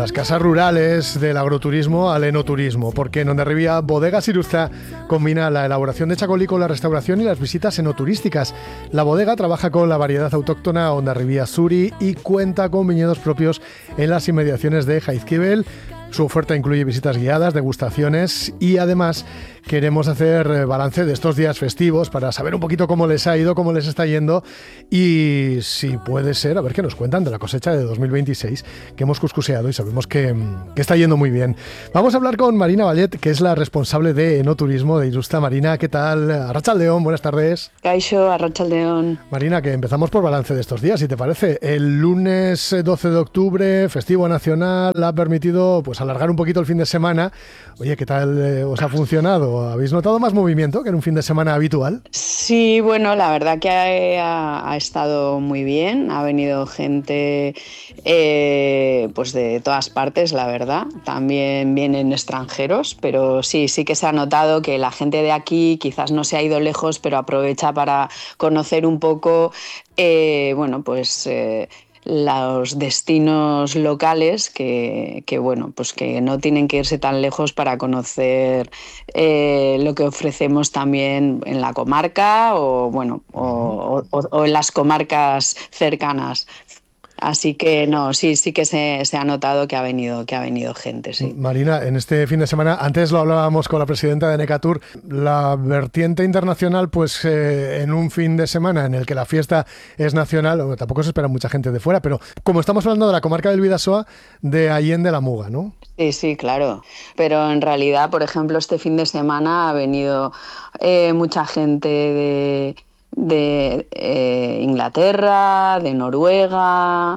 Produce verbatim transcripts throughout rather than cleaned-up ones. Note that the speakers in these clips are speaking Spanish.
las casas rurales, del agroturismo al enoturismo, porque en Hondarribia Bodegas Irusta combina la elaboración de chacolí con la restauración y las visitas enoturísticas. La bodega trabaja con la variedad autóctona Hondarribia Zuri y cuenta con viñedos propios en las inmediaciones de Jaizkibel. Su oferta incluye visitas guiadas, degustaciones y además queremos hacer balance de estos días festivos para saber un poquito cómo les ha ido, cómo les está yendo y si puede ser, a ver qué nos cuentan de la cosecha de dos mil veintiséis que hemos cuscuseado y sabemos que, que está yendo muy bien. Vamos a hablar con Marina Vallet, que es la responsable de enoturismo de Irusta. Marina, ¿qué tal? Arratsaldeon, buenas tardes. Kaixo, Arratsaldeon. Marina, que empezamos por balance de estos días, si te parece. El lunes doce de octubre, festivo nacional, ha permitido pues alargar un poquito el fin de semana. Oye, ¿qué tal eh, os ha funcionado? ¿Habéis notado más movimiento que en un fin de semana habitual? Sí, bueno, la verdad que ha, ha estado muy bien. Ha venido gente eh, pues de todas partes, la verdad. También vienen extranjeros, pero sí, sí que se ha notado que la gente de aquí quizás no se ha ido lejos, pero aprovecha para conocer un poco, eh, bueno, pues... Eh, los destinos locales que, que bueno pues que no tienen que irse tan lejos para conocer eh, lo que ofrecemos también en la comarca o bueno o, o, o en las comarcas cercanas. Así que no, sí, sí que se, se ha notado que ha venido, que ha venido gente, sí. Marina, en este fin de semana, antes lo hablábamos con la presidenta de Necatur, la vertiente internacional, pues eh, en un fin de semana en el que la fiesta es nacional, bueno, tampoco se espera mucha gente de fuera, pero como estamos hablando de la comarca del Bidasoa, de Allende la Muga, ¿no? Sí, sí, claro. Pero en realidad, por ejemplo, este fin de semana ha venido eh, mucha gente de... de eh, Inglaterra, de Noruega,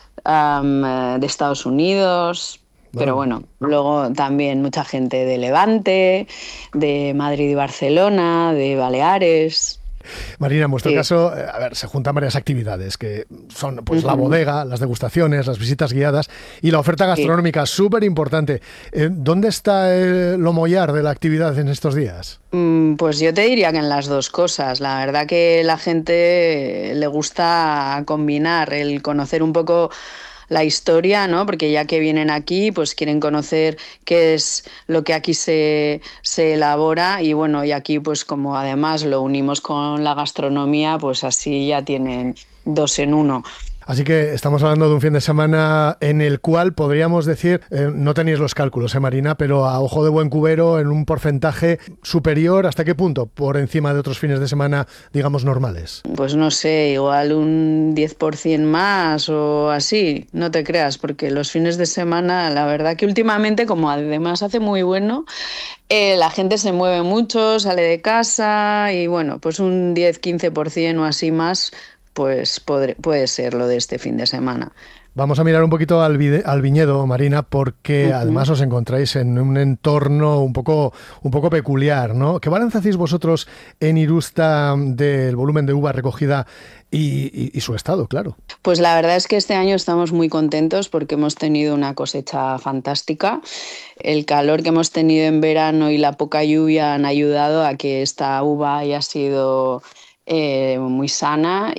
um, de Estados Unidos, bueno. Pero bueno, luego también mucha gente de Levante, de Madrid y Barcelona, de Baleares. Marina, en vuestro sí. caso, a ver, se juntan varias actividades que son pues uh-huh. la bodega, las degustaciones, las visitas guiadas y la oferta gastronómica, sí. súper importante. Eh, ¿Dónde está el lomollar de la actividad en estos días? Mm, pues yo te diría que en las dos cosas. La verdad que la gente le gusta combinar el conocer un poco la historia, ¿no? Porque ya que vienen aquí, pues quieren conocer qué es lo que aquí se, se elabora y bueno, y aquí pues como además lo unimos con la gastronomía, pues así ya tienen dos en uno. Así que estamos hablando de un fin de semana en el cual podríamos decir, eh, no tenéis los cálculos, eh, Marina, pero a ojo de buen cubero en un porcentaje superior, ¿hasta qué punto? Por encima de otros fines de semana, digamos, normales. Pues no sé, igual un diez por ciento más o así, no te creas, porque los fines de semana, la verdad que últimamente, como además hace muy bueno, eh, la gente se mueve mucho, sale de casa y bueno, pues un diez a quince por ciento o así más, pues podré, puede ser lo de este fin de semana. Vamos a mirar un poquito al, vide, al viñedo, Marina, porque uh-huh. además os encontráis en un entorno un poco, un poco peculiar, ¿no? ¿Qué balance hacéis vosotros en Irusta del volumen de uva recogida y, y, y su estado, claro? Pues la verdad es que este año estamos muy contentos porque hemos tenido una cosecha fantástica. El calor que hemos tenido en verano y la poca lluvia han ayudado a que esta uva haya sido... Eh, muy sana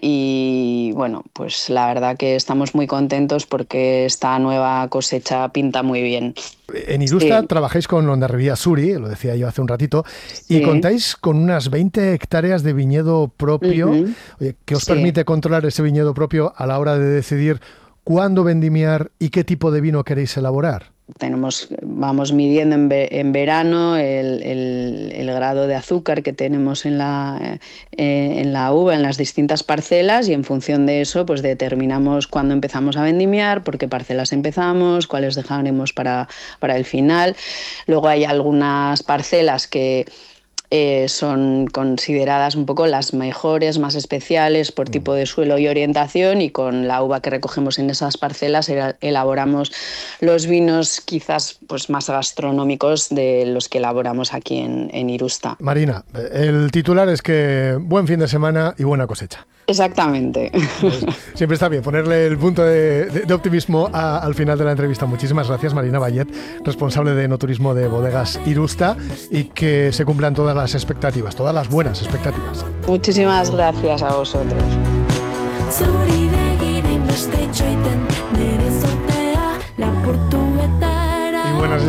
y bueno, pues la verdad que estamos muy contentos porque esta nueva cosecha pinta muy bien. En Irusta sí. trabajáis con Hondarribia Zuri, lo decía yo hace un ratito, sí. y contáis con unas veinte hectáreas de viñedo propio. Uh-huh. Oye, ¿qué os sí. permite controlar ese viñedo propio a la hora de decidir cuándo vendimiar y qué tipo de vino queréis elaborar? Tenemos, vamos midiendo en, ve, en verano el, el, el grado de azúcar que tenemos en la, eh, en la uva, en las distintas parcelas y en función de eso pues determinamos cuándo empezamos a vendimiar, por qué parcelas empezamos, cuáles dejaremos para, para el final. Luego hay algunas parcelas que Eh, son consideradas un poco las mejores, más especiales por tipo de suelo y orientación y con la uva que recogemos en esas parcelas elaboramos los vinos quizás pues, más gastronómicos de los que elaboramos aquí en, en Irusta. Marina, el titular es que buen fin de semana y buena cosecha. Exactamente. Pues, siempre está bien ponerle el punto de, de, de optimismo a, al final de la entrevista. Muchísimas gracias, Marina Vallet, responsable de enoturismo de Bodegas Irusta, y que se cumplan todas las expectativas, todas las buenas expectativas. Muchísimas gracias a vosotros. Zuri begin inbeste txoiten, nire zortea lapurtu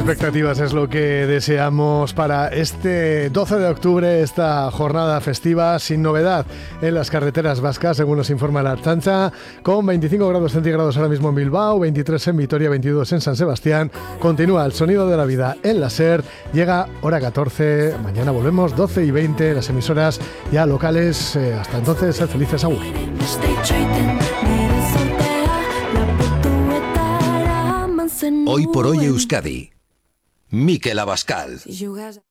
expectativas es lo que deseamos para este doce de octubre, esta jornada festiva sin novedad en las carreteras vascas, según nos informa la Ertzaintza, con veinticinco grados centígrados ahora mismo en Bilbao, veintitrés en Vitoria, veintidós en San Sebastián. Continúa el sonido de la vida en la SER, llega hora catorce, mañana volvemos doce y veinte, las emisoras ya locales. Eh, hasta entonces, sed felices, agur. Hoy por hoy Euskadi. Mikel Abascal.